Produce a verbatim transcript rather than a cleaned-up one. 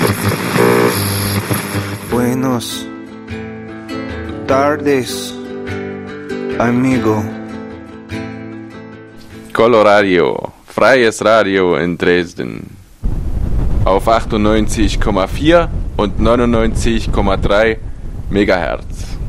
Buenos tardes, amigo. Coloradio, freies Radio in Dresden. Auf achtundneunzig Komma vier und neunundneunzig Komma drei Megahertz.